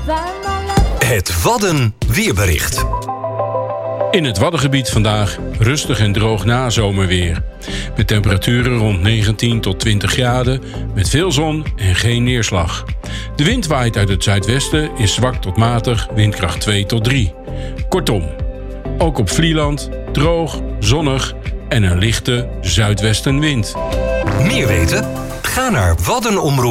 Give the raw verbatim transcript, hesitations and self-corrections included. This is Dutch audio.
Het Wadden weerbericht. In het Waddengebied vandaag rustig en droog nazomerweer. Met temperaturen rond negentien tot twintig graden, met veel zon en geen neerslag. De wind waait uit het zuidwesten, is zwak tot matig, windkracht twee tot drie. Kortom, ook op Vlieland droog, zonnig en een lichte zuidwestenwind. Meer weten? Ga naar waddenomroep.